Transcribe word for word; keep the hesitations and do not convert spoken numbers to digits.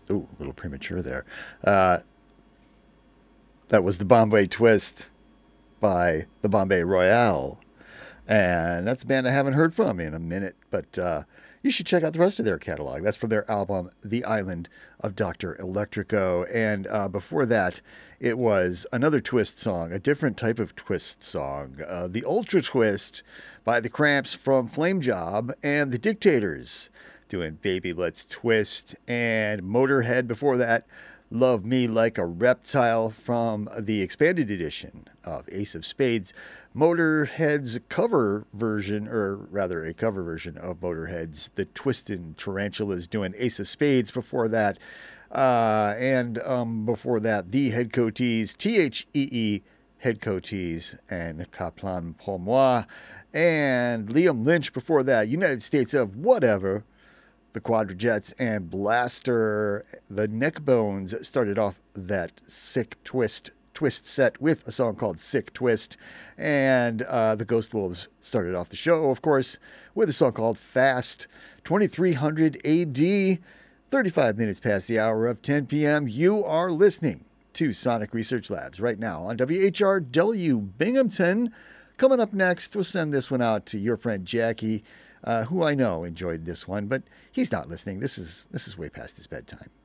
Ooh, a little premature there. Uh, that was the Bombay Twist by the Bombay Royale. And that's a band I haven't heard from in a minute, but uh, you should check out the rest of their catalog. That's from their album, The Island of Doctor Electrico. And uh, before that, it was another twist song, a different type of twist song, uh, The Ultra Twist by the Cramps from Flame Job and the Dictators doing Baby Let's Twist. And Motorhead before that, Love Me Like a Reptile from the expanded edition of Ace of Spades. Motorhead's cover version, or rather a cover version of Motorhead's The Twisted Tarantulas doing Ace of Spades before that. Uh, and um, before that, The Headcoatees, T H E E Headcoatees, and Kaplan Pour Moi. And Liam Lynch before that, United States of Whatever, the Quadrajets, and Blaster. The Neckbones started off that sick twist twist set with a song called Sick Twist. And uh, the Ghost Wolves started off the show, of course, with a song called Fast. twenty-three hundred A D, thirty-five minutes past the hour of ten p.m. You are listening to Sonic Research Labs right now on W H R W Binghamton. Coming up next, we'll send this one out to your friend Jackie, uh, who I know enjoyed this one, but he's not listening. This is this is way past his bedtime.